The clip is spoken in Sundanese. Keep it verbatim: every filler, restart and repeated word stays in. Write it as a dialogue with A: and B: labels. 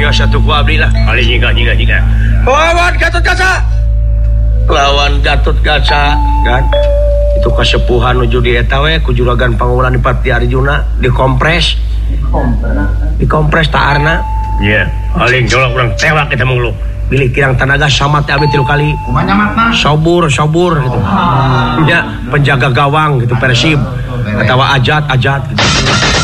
A: satu ku abdi lah. Kali nyingga nyingga nyingga. Lawan Gatot Kaca. Lawan Gatot Kaca kan. Itu kasepuhan nuju di eta we ku juragan Pangulan Pati Arjuna dikompres. Dikompres taarna. Iya, paling jolok urang tewak kita mulu. Bilih kirang tenaga sama teh abdi tilu kali.
B: Kumaha nyamatna?
A: Sobur, sobur gitu. Ya, penjaga gawang gitu Persib. Atawa ajat, ajat gitu.